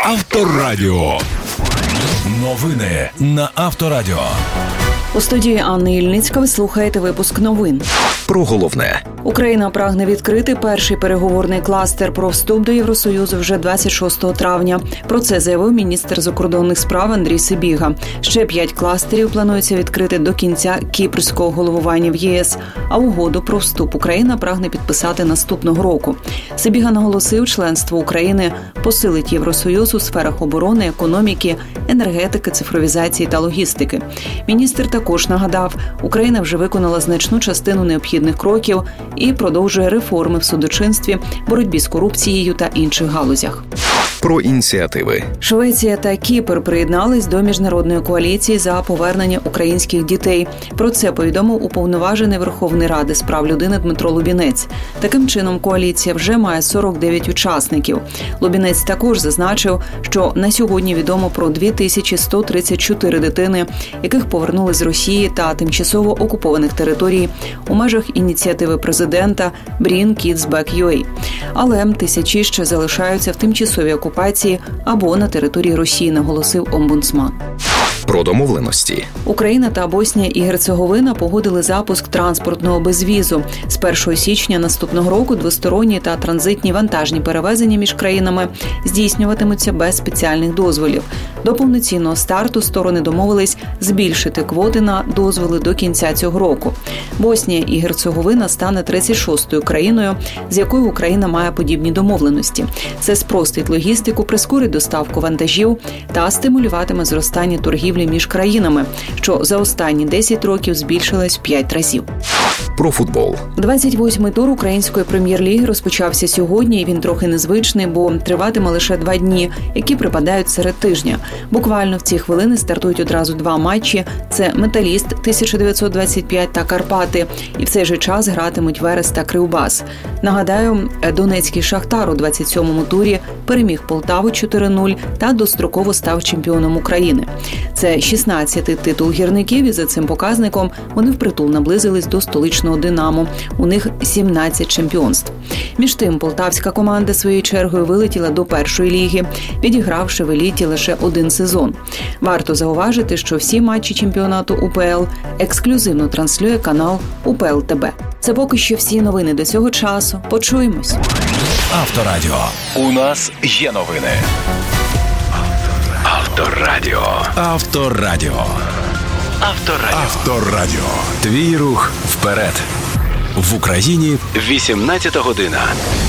Авторадіо. Новини на Авторадіо. У студії Анни Ільницька ви слухаєте випуск новин. Про головне. Україна прагне відкрити перший переговорний кластер про вступ до Євросоюзу вже 26 травня. Про це заявив міністр закордонних справ Андрій Сибіга. Ще 5 кластерів планується відкрити до кінця кіпрського головування в ЄС, а угоду про вступ Україна прагне підписати наступного року. Сибіга наголосив, членство України посилить Євросоюз у сферах оборони, економіки, енергетики, цифровізації та логістики. Міністр також нагадав, Україна вже виконала значну частину необхідних кроків і продовжує реформи в судочинстві, боротьбі з корупцією та інших галузях. Про ініціативи. Швеція та Кіпр приєднались до міжнародної коаліції за повернення українських дітей. Про це повідомив уповноважений Верховної Ради з прав людини Дмитро Лубінець. Таким чином, коаліція вже має 49 учасників. Лубінець також зазначив, що на сьогодні відомо про 2134 дитини, яких повернули з Росії та тимчасово окупованих територій у межах ініціативи президента Bring Kids Back UA. Але тисячі ще залишаються в тимчасовій окупації або на території Росії, наголосив омбудсман. Про домовленості. Україна та Боснія і Герцеговина погодили запуск транспортного безвізу. З 1 січня наступного року двосторонні та транзитні вантажні перевезення між країнами здійснюватимуться без спеціальних дозволів. До повноцінного старту сторони домовились збільшити квоти на дозволи до кінця цього року. Боснія і Герцеговина стане 36-ю країною, з якою Україна має подібні домовленості. Це спростить логістику, прискорить доставку вантажів та стимулюватиме зростання торгівлі між країнами, що за останні 10 років збільшилось в 5 разів. Про футбол. 28-й тур української прем'єр-ліги розпочався сьогодні, і він трохи незвичний, бо триватиме лише 2 дні, які припадають серед тижня. Буквально в ці хвилини стартують одразу 2 матчі. Це «Металіст» 1925 та «Карпати». І в цей же час гратимуть «Верес» та «Кривбас». Нагадаю, донецький «Шахтар» у 27-му турі переміг Полтаву 4-0 та достроково став чемпіоном України. Це 16-й титул гірників, і за цим показником вони впритул наблизились до столичного «Динамо». У них 17 чемпіонств. Між тим, полтавська команда своєю чергою вилетіла до першої ліги, відігравши в еліті лише 1 сезон. Варто зауважити, що всі матчі чемпіонату УПЛ ексклюзивно транслює канал УПЛ ТБ. Це поки що всі новини до цього часу. Почуємось. Авторадіо. У нас є новини. Авторадіо. Авторадіо. Авторадіо. Авторадіо. Твій рух вперед. В Україні 18 година.